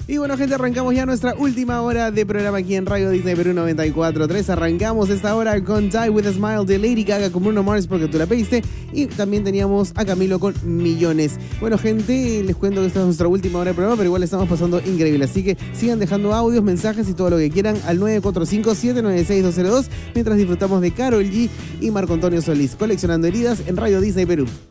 Y bueno, gente, arrancamos ya nuestra última hora de programa aquí en Radio Disney Perú 94.3. Arrancamos esta hora con Die With A Smile de Lady Gaga con Bruno Mars porque tú la pediste. Y también teníamos a Camilo con Millones. Bueno, gente, les cuento que esta es nuestra última hora de programa, pero igual estamos pasando increíble. Así que sigan dejando audios, mensajes y todo lo que quieran al 945-796-202 mientras disfrutamos de Karol G y Marco Antonio Solís, Coleccionando Heridas en Radio Disney Perú.